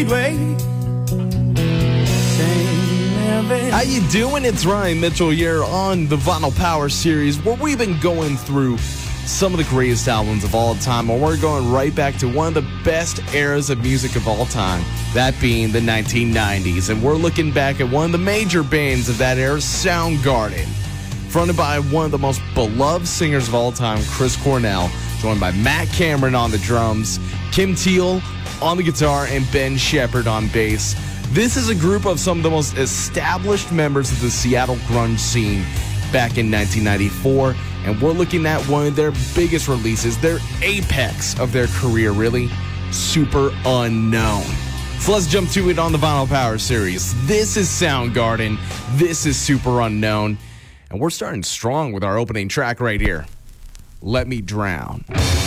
How you doing? It's Ryan Mitchell here on the Vinyl Power Series, where we've been going through some of the greatest albums of all time, and we're going right back to one of the best eras of music of all time, that being the 1990s. And we're looking back at one of the major bands of that era, Soundgarden, fronted by one of the most beloved singers of all time, Chris Cornell, joined by Matt Cameron on the drums, Kim Thayil on the guitar, and Ben Shepherd on bass. This is a group of some of the most established members of the Seattle grunge scene back in 1994, and we're looking at one of their biggest releases, their apex of their career, really, Super Unknown. So let's jump to it on the Vinyl Power Series. This is Soundgarden, this is Super Unknown, and we're starting strong with our opening track right here, Let Me Drown.